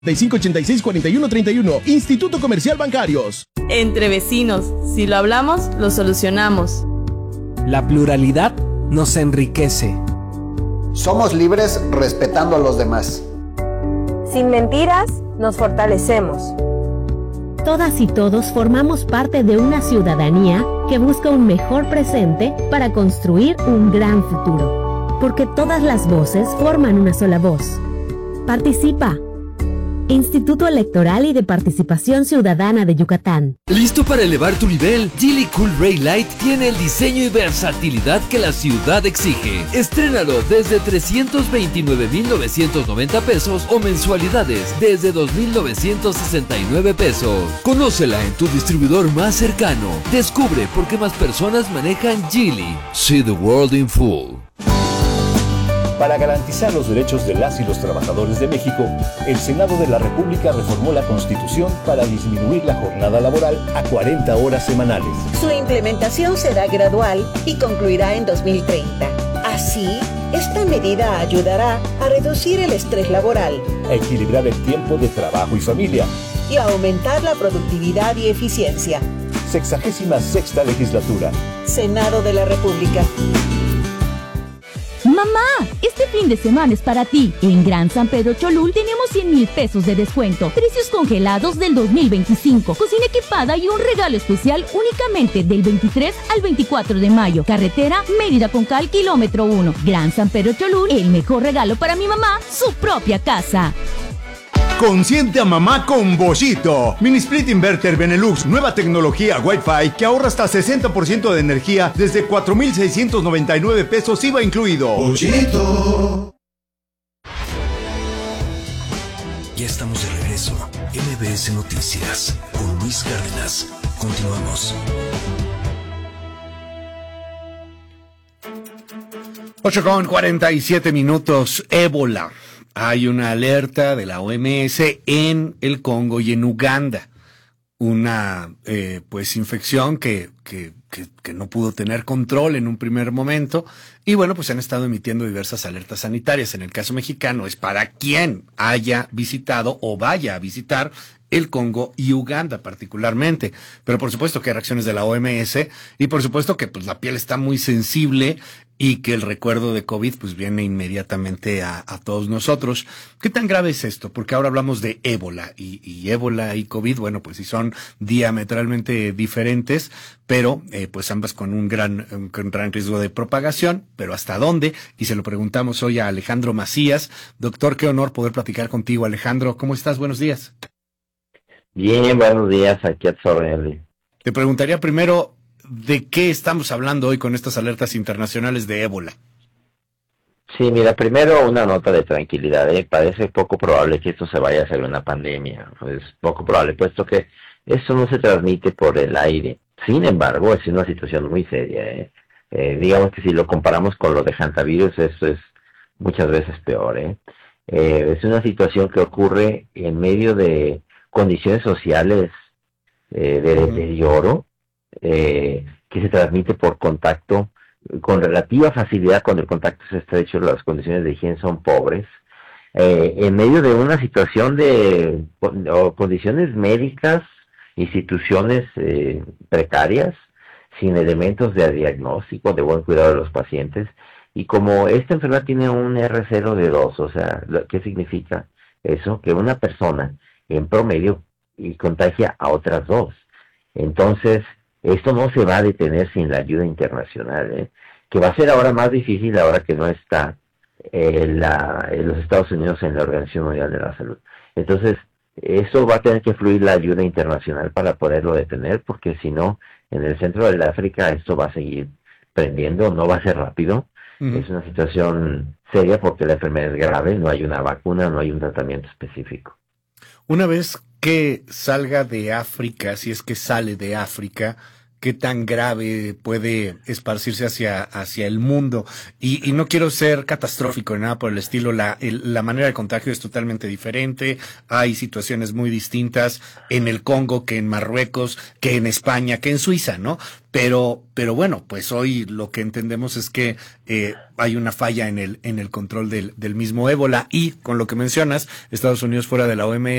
3586-4131, Instituto Comercial Bancarios. Entre vecinos, si lo hablamos, lo solucionamos. La pluralidad nos enriquece. Somos libres respetando a los demás. Sin mentiras, nos fortalecemos. Todas y todos formamos parte de una ciudadanía que busca un mejor presente para construir un gran futuro. Porque todas las voces forman una sola voz. Participa. Instituto Electoral y de Participación Ciudadana de Yucatán. ¿Listo para elevar tu nivel? Geely Cool Ray Light tiene el diseño y versatilidad que la ciudad exige. Estrénalo desde 329,990 pesos o mensualidades desde 2,969 pesos. Conócela en tu distribuidor más cercano. Descubre por qué más personas manejan Geely. See the world in full. Para garantizar los derechos de las y los trabajadores de México, el Senado de la República reformó la Constitución para disminuir la jornada laboral a 40 horas semanales. Su implementación será gradual y concluirá en 2030. Así, esta medida ayudará a reducir el estrés laboral, a equilibrar el tiempo de trabajo y familia y a aumentar la productividad y eficiencia. 66ª legislatura. Senado de la República. Mamá, este fin de semana es para ti. En Gran San Pedro Cholul tenemos 100,000 pesos de descuento. Precios congelados del 2025. Cocina equipada y un regalo especial únicamente del 23 al 24 de mayo. Carretera Mérida-Concal, kilómetro 1. Gran San Pedro Cholul, el mejor regalo para mi mamá, su propia casa. Consiente a mamá con Boschito. Mini Split Inverter Benelux, nueva tecnología Wi-Fi que ahorra hasta 60% de energía desde 4,699 pesos IVA incluido. Boschito. Ya estamos de regreso. MBS Noticias con Luis Cárdenas. Continuamos. 8:47. Ébola. Hay una alerta de la OMS en el Congo y en Uganda. Una pues infección que no pudo tener control en un primer momento. Y bueno, pues han estado emitiendo diversas alertas sanitarias. En el caso mexicano es para quien haya visitado o vaya a visitar el Congo y Uganda particularmente. Pero por supuesto que hay reacciones de la OMS y por supuesto que pues la piel está muy sensible y que el recuerdo de COVID pues viene inmediatamente a todos nosotros. ¿Qué tan grave es esto? Porque ahora hablamos de ébola y ébola y COVID, bueno, pues sí son diametralmente diferentes, pero pues ambas con un gran riesgo de propagación, pero ¿hasta dónde? Y se lo preguntamos hoy a Alejandro Macías. Doctor, qué honor poder platicar contigo, Alejandro. ¿Cómo estás? Buenos días. Bien, buenos días, aquí a Sorrelli. Te preguntaría primero, ¿de qué estamos hablando hoy con estas alertas internacionales de ébola? Sí, mira, primero una nota de tranquilidad, parece poco probable que esto se vaya a hacer una pandemia, es poco probable, puesto que esto no se transmite por el aire. Sin embargo, es una situación muy seria, digamos que si lo comparamos con lo de hantavirus, esto es muchas veces peor, es una situación que ocurre en medio de condiciones sociales de deterioro, que se transmite por contacto con relativa facilidad cuando el contacto es estrecho, las condiciones de higiene son pobres, en medio de una situación o condiciones médicas, instituciones precarias, sin elementos de diagnóstico, de buen cuidado de los pacientes, y como esta enfermedad tiene un R0D2, o sea, ¿qué significa eso? Que una persona en promedio y contagia a otras dos. Entonces, esto no se va a detener sin la ayuda internacional, que va a ser ahora más difícil ahora que no está los Estados Unidos en la Organización Mundial de la Salud. Entonces, eso va a tener que fluir la ayuda internacional para poderlo detener, porque si no, en el centro de África esto va a seguir prendiendo, no va a ser rápido. Es una situación seria porque la enfermedad es grave, no hay una vacuna, no hay un tratamiento específico. Una vez que salga de África, si es que sale de África, qué tan grave puede esparcirse hacia el mundo. Y no quiero ser catastrófico ni nada por el estilo. La manera de contagio es totalmente diferente. Hay situaciones muy distintas en el Congo que en Marruecos, que en España, que en Suiza, ¿no? Pero bueno, pues hoy lo que entendemos es que hay una falla en el control del mismo ébola. Y con lo que mencionas, Estados Unidos fuera de la OMS